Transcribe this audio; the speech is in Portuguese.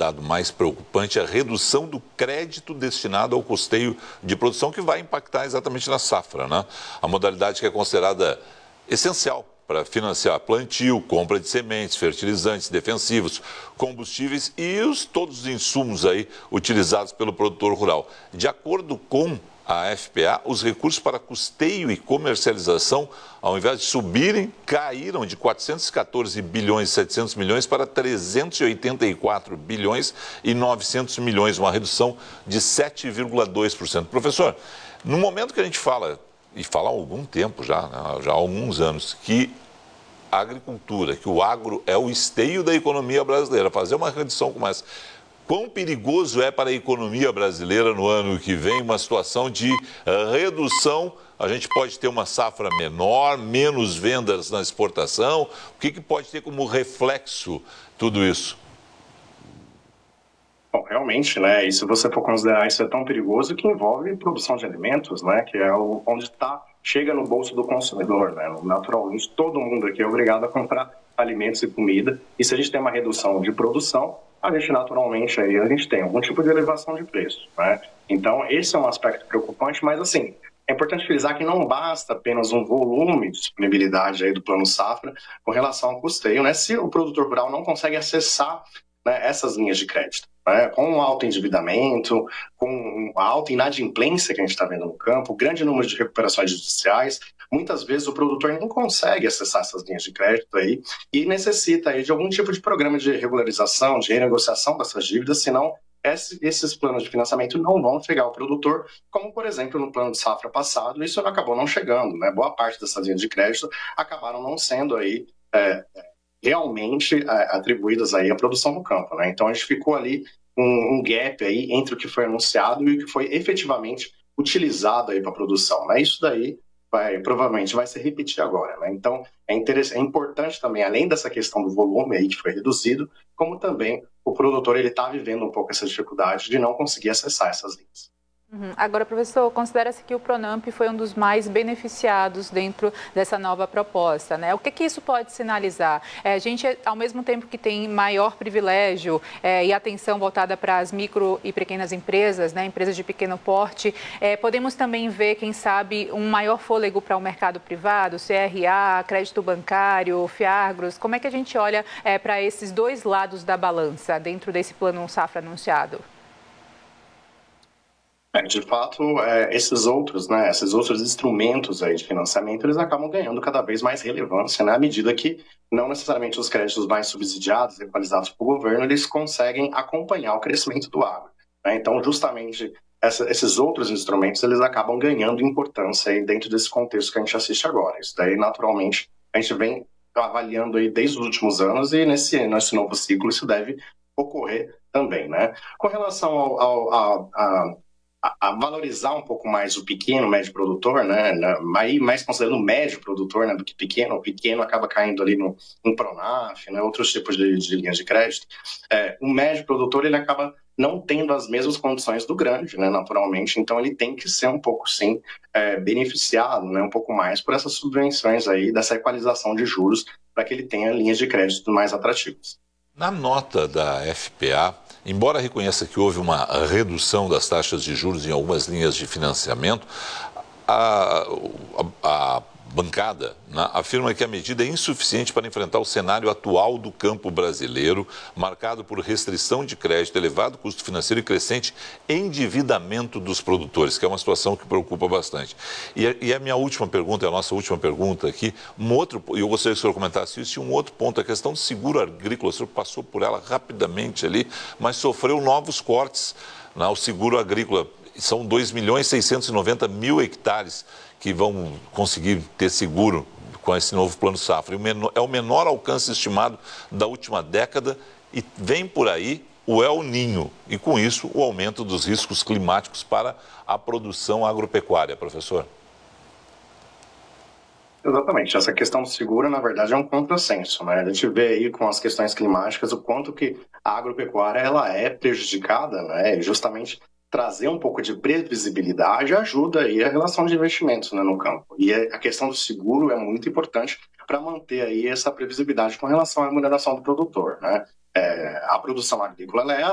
dado mais preocupante, a redução do crédito destinado ao custeio de produção, que vai impactar exatamente na safra, né? A modalidade que é considerada essencial para financiar plantio, compra de sementes, fertilizantes, defensivos, combustíveis e todos os insumos aí utilizados pelo produtor rural. De acordo com a FPA, os recursos para custeio e comercialização, ao invés de subirem, caíram de 414 bilhões e 700 milhões para 384 bilhões e 900 milhões, uma redução de 7,2%. Professor, no momento que a gente fala, e fala há algum tempo já, né, já há alguns anos, que a agricultura, que o agro é o esteio da economia brasileira, fazer uma redução como essa, quão perigoso é para a economia brasileira no ano que vem uma situação de redução? A gente pode ter uma safra menor, menos vendas na exportação. O que pode ter como reflexo tudo isso? Bom, realmente, né? E se você for considerar, isso é tão perigoso que envolve produção de alimentos, né? Que é onde chega no bolso do consumidor, né? Naturalmente, todo mundo aqui é obrigado a comprar alimentos e comida. E se a gente tem uma redução de produção, a gente naturalmente aí a gente tem algum tipo de elevação de preço, né? Então, esse é um aspecto preocupante, mas assim, é importante frisar que não basta apenas um volume de disponibilidade aí do Plano Safra com relação ao custeio, né? Se o produtor rural não consegue acessar, né, essas linhas de crédito, né, com um alto endividamento, com a alta inadimplência que a gente está vendo no campo, grande número de recuperações judiciais, muitas vezes o produtor não consegue acessar essas linhas de crédito aí e necessita aí de algum tipo de programa de regularização, de renegociação dessas dívidas, senão esses planos de financiamento não vão chegar ao produtor, como, por exemplo, no plano de safra passado, isso acabou não chegando, né? Boa parte dessas linhas de crédito acabaram não sendo aí realmente atribuídas aí à produção no campo, né? Então a gente ficou ali um gap aí entre o que foi anunciado e o que foi efetivamente utilizado aí para a produção, né? Isso daí provavelmente vai se repetir agora, né? Então é importante também, além dessa questão do volume aí que foi reduzido, como também o produtor ele está vivendo um pouco essa dificuldade de não conseguir acessar essas linhas. Agora, professor, considera-se que o Pronampe foi um dos mais beneficiados dentro dessa nova proposta, né? O que isso pode sinalizar? A gente, ao mesmo tempo que tem maior privilégio e atenção voltada para as micro e pequenas empresas, né, empresas de pequeno porte, podemos também ver, quem sabe, um maior fôlego para o mercado privado, CRA, crédito bancário, Fiagros. Como é que a gente olha para esses dois lados da balança dentro desse Plano Safra anunciado? De fato, esses outros instrumentos aí de financiamento, eles acabam ganhando cada vez mais relevância, né, à medida que não necessariamente os créditos mais subsidiados, equalizados pelo governo, eles conseguem acompanhar o crescimento do agro, né? Então, justamente, esses outros instrumentos, eles acabam ganhando importância aí dentro desse contexto que a gente assiste agora. Isso daí, naturalmente, a gente vem avaliando aí desde os últimos anos e nesse novo ciclo isso deve ocorrer também, né? Com relação a valorizar um pouco mais o pequeno, médio produtor, né? Aí mais considerando médio produtor, né, do que pequeno. O pequeno acaba caindo ali no Pronaf, né, outros tipos de linhas de crédito. O médio produtor ele acaba não tendo as mesmas condições do grande, né, naturalmente. Então ele tem que ser um pouco, sim, beneficiado, né, um pouco mais por essas subvenções aí, dessa equalização de juros, para que ele tenha linhas de crédito mais atrativas. Na nota da FPA, embora reconheça que houve uma redução das taxas de juros em algumas linhas de financiamento, a bancada, né, afirma que a medida é insuficiente para enfrentar o cenário atual do campo brasileiro, marcado por restrição de crédito, elevado custo financeiro e crescente endividamento dos produtores, que é uma situação que preocupa bastante. E a minha última pergunta, a nossa última pergunta aqui, e eu gostaria que o senhor comentasse isso, e um outro ponto, a questão do seguro agrícola, o senhor passou por ela rapidamente ali, mas sofreu novos cortes, né, o seguro agrícola. São 2.690.000 hectares que vão conseguir ter seguro com esse novo Plano Safra. É o menor alcance estimado da última década e vem por aí o El Niño e, com isso, o aumento dos riscos climáticos para a produção agropecuária, professor. Exatamente. Essa questão do seguro, na verdade, é um contrassenso, né? A gente vê aí com as questões climáticas o quanto que a agropecuária ela é prejudicada, né? E justamente trazer um pouco de previsibilidade ajuda aí a relação de investimentos, né, no campo. E a questão do seguro é muito importante para manter aí essa previsibilidade com relação à remuneração do produtor, né? A produção agrícola ela é